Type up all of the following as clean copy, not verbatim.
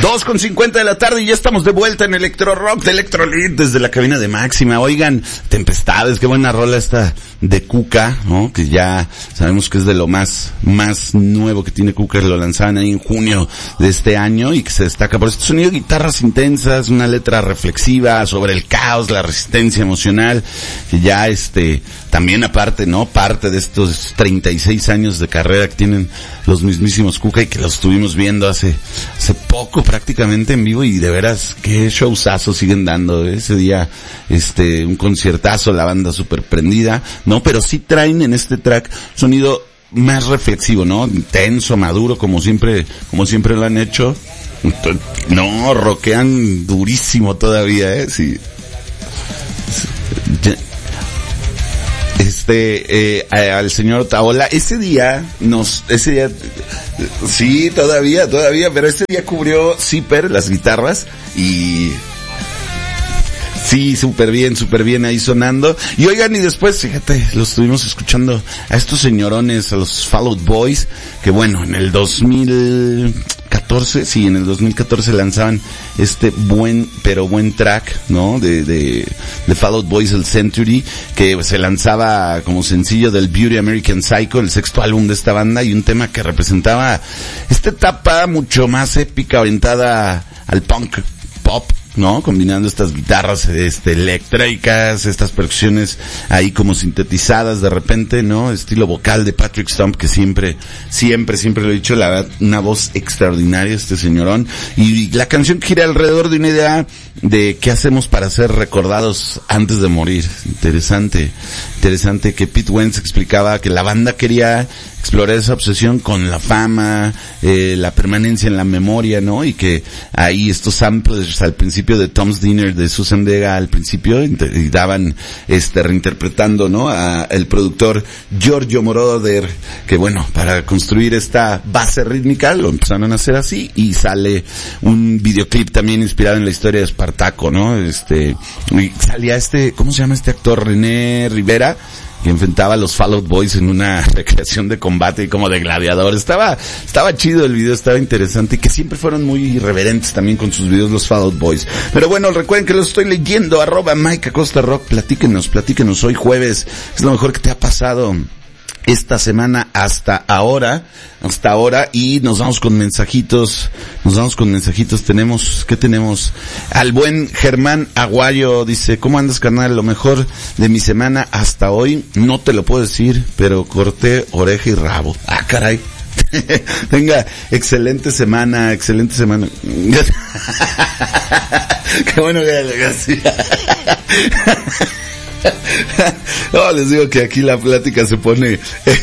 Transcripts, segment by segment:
2:50 de la tarde y ya estamos de vuelta en Electro Rock de Electrolit desde la cabina de Máxima. Oigan, Tempestades, qué buena rola esta de Cuca, ¿no? Que ya sabemos que es de lo más nuevo que tiene Cuca, lo lanzaban ahí en junio de este año y que se destaca por este sonido de guitarras intensas, una letra reflexiva sobre el caos, la resistencia emocional, que ya también aparte, ¿no? Parte de estos 36 años de carrera que tienen los mismísimos Cuca y que los estuvimos viendo hace poco prácticamente en vivo y de veras qué showzazo siguen dando, ese día un conciertazo, la banda súper prendida, ¿no? Pero sí traen en este track sonido más reflexivo, ¿no? Intenso, maduro, como siempre lo han hecho. No, rockean durísimo todavía, sí. Al señor Otaola, ese día, sí, todavía, pero ese día cubrió Zipper las guitarras y sí, súper bien ahí sonando. Y oigan, y después, fíjate, los estuvimos escuchando a estos señorones, a los Fall Out Boys, que bueno, en el 2014 lanzaban buen track, ¿no? De Fall Out Boys, el Century, que se lanzaba como sencillo del Beauty American Psycho, el sexto álbum de esta banda, y un tema que representaba esta etapa mucho más épica, orientada al punk pop, ¿no? Combinando estas guitarras eléctricas, estas percusiones ahí como sintetizadas de repente, ¿no? Estilo vocal de Patrick Stump, que siempre lo he dicho, la verdad, una voz extraordinaria este señorón. Y la canción gira alrededor de una idea de qué hacemos para ser recordados antes de morir. Interesante que Pete Wentz explicaba que la banda quería explorar esa obsesión con la fama, la permanencia en la memoria, ¿no? Y que ahí estos samples al principio de Tom's Dinner de Susan Vega al principio y daban reinterpretando, ¿no? A el productor Giorgio Moroder, que bueno, para construir esta base rítmica lo empezaron a hacer así y sale un videoclip también inspirado en la historia de Espartaco, ¿no? Y salía ¿cómo se llama este actor? René Rivera, que enfrentaba a los Fall Out Boys en una recreación de combate y como de gladiador. Estaba chido el video, estaba interesante, y que siempre fueron muy irreverentes también con sus videos los Fall Out Boys. Pero bueno, recuerden que los estoy leyendo, @Mike Acosta Rock, platíquenos hoy jueves, es lo mejor que te ha pasado esta semana hasta ahora, y nos vamos con mensajitos, ¿qué tenemos? Al buen Germán Aguayo dice, ¿cómo andas, carnal? Lo mejor de mi semana hasta hoy, no te lo puedo decir, pero corté oreja y rabo. Ah, caray. Venga, excelente semana. Qué bueno que así. No, les digo que aquí la plática se pone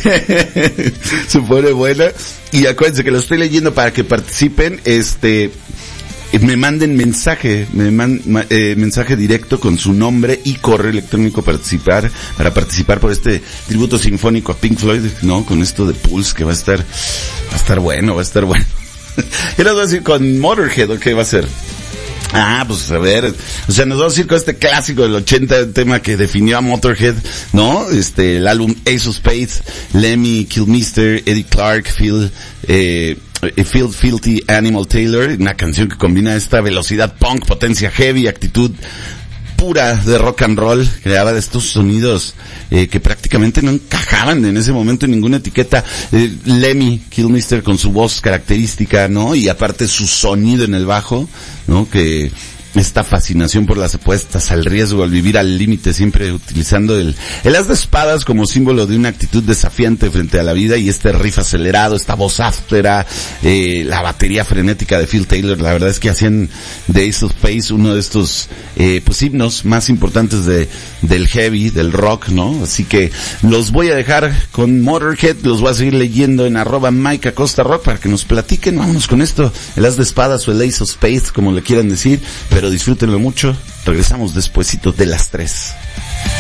buena. Y acuérdense que lo estoy leyendo para que participen, me manden mensaje directo con su nombre y correo electrónico para participar por este tributo sinfónico a Pink Floyd, ¿no? Con esto de Pulse, que va a estar bueno. Y nos va a decir con Motorhead, ¿o qué va a ser? Ah, pues a ver, nos vamos a ir con este clásico del 80, el tema que definió a Motorhead, ¿no? El álbum Ace of Spades, Lemmy Kilmister, Eddie Clark, Phil Filthy Animal Taylor, una canción que combina esta velocidad punk, potencia heavy, actitud pura de rock and roll, creaba de estos sonidos que prácticamente no encajaban en ese momento en ninguna etiqueta. Lemmy Kilmister con su voz característica, ¿no? Y aparte su sonido en el bajo, ¿no? Que esta fascinación por las apuestas al riesgo, al vivir al límite, siempre utilizando el as de espadas como símbolo de una actitud desafiante frente a la vida, y este riff acelerado, esta voz áspera, la batería frenética de Phil Taylor. La verdad es que hacían de Ace of Spades uno de estos himnos más importantes del heavy, del rock, ¿no? Así que los voy a dejar con Motorhead, los voy a seguir leyendo en @Mike Acosta Rock para que nos platiquen. Vámonos con esto, el as de espadas o el Ace of Spades, como le quieran decir, pero disfrútenlo mucho. Regresamos despuesito de las 3.